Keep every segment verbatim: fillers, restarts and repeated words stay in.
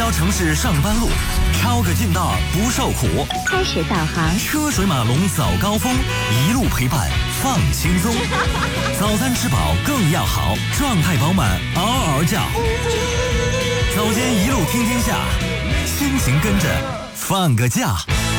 条城市上班路，抄个近道不受苦。 开始导航， 车水马龙早高峰，一路陪伴放轻松。早餐吃饱更要好，状态饱满嗷嗷叫。早间一路听天下，心情跟着放个假。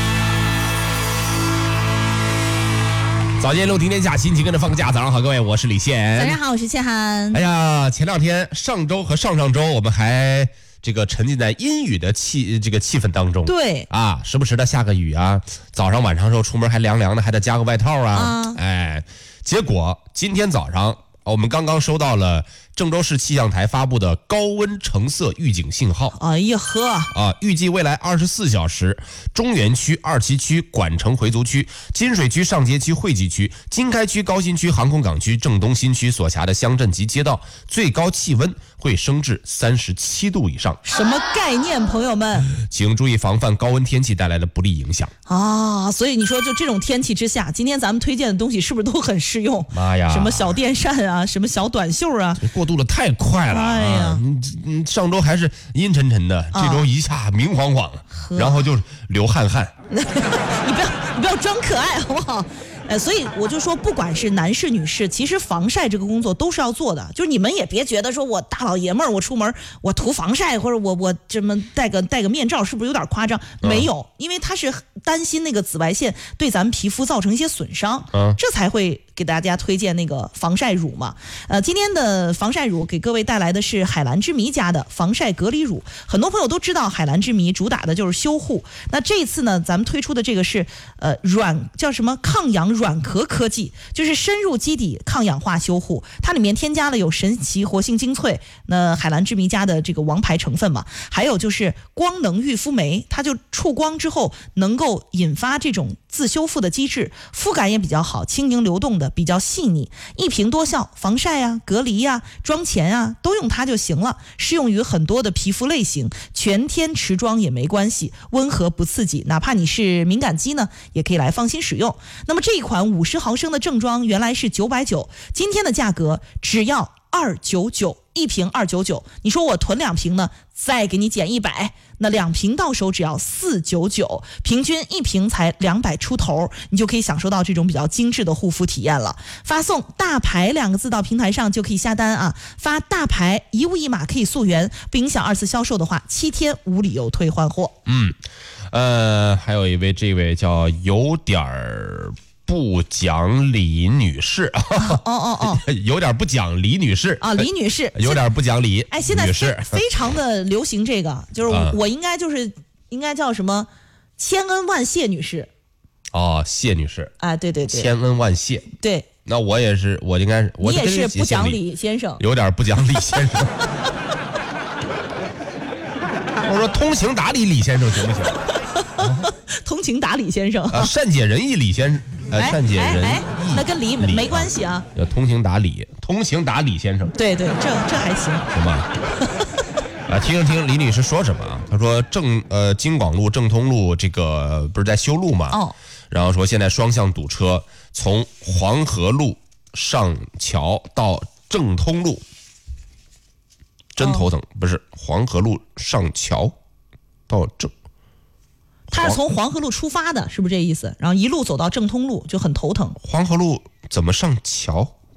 早间一路听天下，心情跟着放个假。早上好，各位，我是李现。 早上好，我是倩涵。 哎呀，前两天上周和上上周我们还这个沉浸在阴雨的气这个气氛当中。 对啊，时不时的下个雨啊，早上晚上时候出门还凉凉的，还得加个外套啊。啊哎，结果今天早上我们刚刚收到了郑州市气象台发布的高温橙色预警信号。 哎呀呵啊！预计未来二十四小时，中原区、二旗区、管城回族区、金水区、上街区、惠济区、经开区、高新区、航空港区、郑东新区所辖的乡镇及街道，最高气温会升至三十七度以上。 什么概念，朋友们？ 请注意防范高温天气带来的不利影响啊！所以你说，就这种天气之下，今天咱们推荐的东西是不是都很适用？ 妈呀！ 什么小电扇啊，什么小短袖啊， 过渡的太快了。哎呀，嗯嗯，上周还是阴沉沉的，这周一下明晃晃，然后就流汗汗。 你不要你不要装可爱好不好？呃，所以我就说，不管是男士女士，其实防晒这个工作都是要做的。就是你们也别觉得说我大老爷们儿，我出门我涂防晒，或者我我这么戴个戴个面罩，是不是有点夸张？没有，因为他是担心那个紫外线对咱们皮肤造成一些损伤，嗯，这才会给大家推荐那个防晒乳嘛。呃，今天的防晒乳给各位带来的是海蓝之谜家的防晒隔离乳。很多朋友都知道海蓝之谜主打的就是修护，那这次呢，咱们推出的这个是呃软叫什么抗氧软壳科技，就是深入基底抗氧化修护，它里面添加了有神奇活性精粹，那海蓝之谜家的这个王牌成分嘛，还有就是光能育肤酶，它就触光之后能够引发这种自修复的机制，肤感也比较好，轻盈流动的，比较细腻，一瓶多效，防晒啊、隔离啊、妆前啊都用它就行了，适用于很多的皮肤类型，全天持妆也没关系，温和不刺激，哪怕你是敏感肌呢，也可以来放心使用。那么这一款五十毫升的正装原来是九百九，今天的价格只要二九九，一瓶二九九。你说我囤两瓶呢，再给你减一百，那两瓶到手只要四九九，平均一瓶才两百出头，你就可以享受到这种比较精致的护肤体验了。发送大牌两个字到平台上就可以下单啊，发大牌一物一码可以溯源，不影响二次销售的话，七天无理由退换货。 嗯，呃，还有一位，这位叫有点儿不讲理女士， 哦哦哦， 有点不讲理女士啊，李女士有点不讲理。 哎，现在非非常的流行这个，就是我、嗯、我应该就是应该叫什么千恩万谢女士。 哦，谢女士啊，对对对， 千恩万谢。 对， 那我也是，我应该是我你也是不讲理先生， 有点不讲理先生。我说通情达理李先生行不行？ 通情达理先生啊，善解人意李先生。呃，善解人意、哎哎哎，那跟理没关系啊。 要通情达理，通情达理先生。 对对，这这还行， 行吧？啊，听听李女士说什么啊？她说正呃京广路、正通路这个不是在修路嘛？哦。然后说现在双向堵车，从黄河路上桥到正通路，真头疼。哦、不是黄河路上桥到正。 他是从黄河路出发的，是不是这意思？然后一路走到正通路就很头疼。 黄河路怎么上桥？